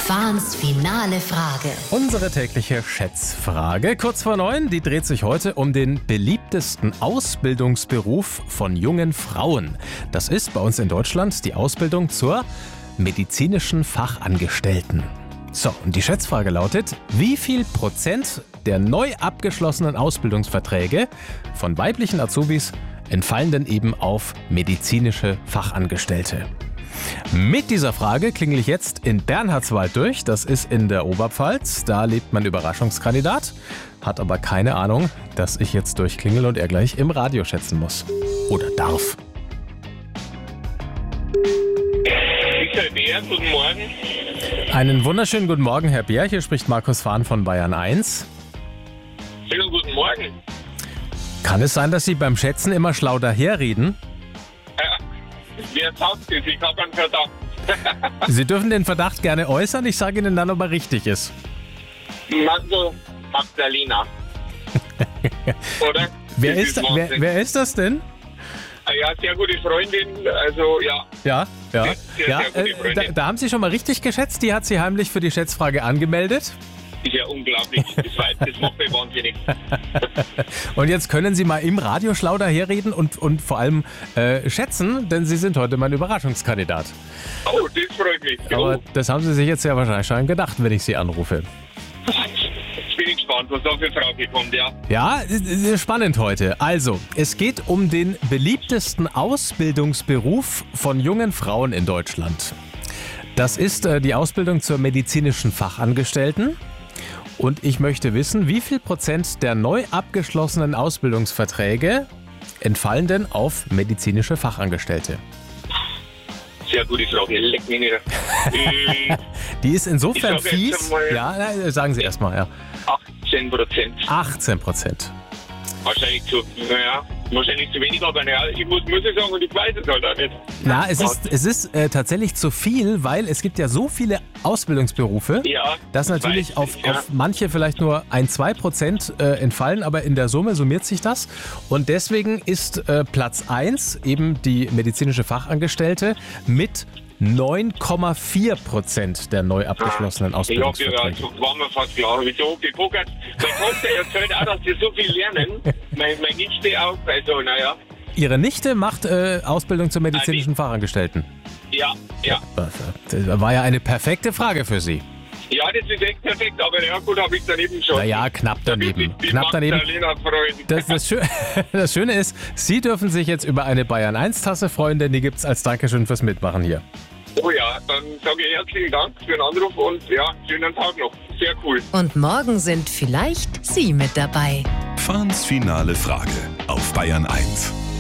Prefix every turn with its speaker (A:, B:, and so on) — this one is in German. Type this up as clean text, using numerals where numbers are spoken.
A: Fahns finale Frage.
B: Unsere tägliche Schätzfrage, kurz vor 9, die dreht sich heute um den beliebtesten Ausbildungsberuf von jungen Frauen. Das ist bei uns in Deutschland die Ausbildung zur medizinischen Fachangestellten. So, und die Schätzfrage lautet, wie viel Prozent der neu abgeschlossenen Ausbildungsverträge von weiblichen Azubis entfallen denn eben auf medizinische Fachangestellte? Mit dieser Frage klingel ich jetzt in Bernhardswald durch. Das ist in der Oberpfalz. Da lebt mein Überraschungskandidat. Hat aber keine Ahnung, dass ich jetzt durchklingel und er gleich im Radio schätzen muss. Oder darf.
C: Michael Bär, guten Morgen.
B: Einen wunderschönen guten Morgen, Herr Bär. Hier spricht Markus Fahn von Bayern 1.
C: Schönen guten Morgen.
B: Kann es sein, dass Sie beim Schätzen immer schlau daherreden?
C: Wer sagt das? Ich habe einen Verdacht.
B: Sie dürfen den Verdacht gerne äußern. Ich sage Ihnen dann, ob er richtig ist.
C: Mando Magdalena. Oder?
B: Wer
C: Das
B: ist das denn?
C: Ja, sehr gute Freundin. Also, ja.
B: Ja.
C: Sehr gute Freundin.
B: Da haben Sie schon mal richtig geschätzt. Die hat Sie heimlich für die Schätzfrage angemeldet.
C: Ist ja unglaublich. Das macht mich wahnsinnig.
B: Und jetzt können Sie mal im Radio schlau daherreden und vor allem schätzen, denn Sie sind heute mein Überraschungskandidat.
C: Oh, das freut mich.
B: Aber das haben Sie sich jetzt ja wahrscheinlich schon gedacht, wenn ich Sie anrufe.
C: Jetzt bin ich gespannt, was da für eine Frage kommt, ja.
B: Ja, ist spannend heute. Also, es geht um den beliebtesten Ausbildungsberuf von jungen Frauen in Deutschland. Das ist die Ausbildung zur medizinischen Fachangestellten. Und ich möchte wissen, wie viel Prozent der neu abgeschlossenen Ausbildungsverträge entfallen denn auf medizinische Fachangestellte?
C: Sehr gute Frage. Leck mich nicht.
B: Die ist insofern
C: Ich sag jetzt
B: fies.
C: einmal-
B: Ja, sagen Sie erstmal, ja.
C: 18%.
B: 18%.
C: Wahrscheinlich zu wenig, aber naja, ich muss sagen, und ich weiß es halt auch nicht.
B: Na, es ist tatsächlich zu viel, weil es gibt ja so viele Ausbildungsberufe,
C: Ja,
B: dass natürlich
C: weiß
B: auf
C: ich, ja.
B: manche vielleicht nur 1-2% entfallen, aber in der Summe summiert sich das. Und deswegen ist Platz 1 eben die medizinische Fachangestellte mit 9,4% der neu abgeschlossenen Ausbildungsverträge.
C: Ja, war mir fast klar. Hab ich so geguckt. Meine Tochter erzählt auch, dass sie so viel lernen. Meine Nichte auch. Also, naja.
B: Ihre Nichte macht Ausbildung zur medizinischen Fachangestellten.
C: Ja.
B: Das war ja eine perfekte Frage für Sie.
C: Ja, das ist echt perfekt. Aber ja, gut, habe ich daneben schon.
B: Naja, knapp daneben.
C: Die
B: Knapp daneben.
C: Magdalena-Freund.
B: Das Schöne ist, Sie dürfen sich jetzt über eine Bayern 1-Tasse freuen, denn die gibt es als Dankeschön fürs Mitmachen hier.
C: Oh ja, dann sage ich herzlichen Dank für den Anruf und ja, schönen Tag noch. Sehr cool.
A: Und morgen sind vielleicht Sie mit dabei.
D: Fahns finale Frage auf Bayern 1.